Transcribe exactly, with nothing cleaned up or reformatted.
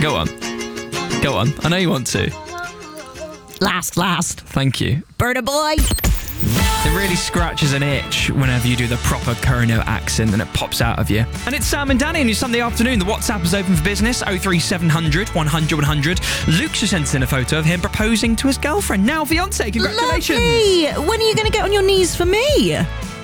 Go on. Go on. I know you want to. Last, last. Thank you. Burner boy. It really scratches an itch whenever you do the proper Curino accent and it pops out of you. And it's Sam and Danny on your Sunday afternoon. The WhatsApp is open for business, oh three seven hundred, one hundred, one hundred. Luke's just sent in a photo of him proposing to his girlfriend, now fiancé. Congratulations. Lovely. When are you going to get on your knees for me?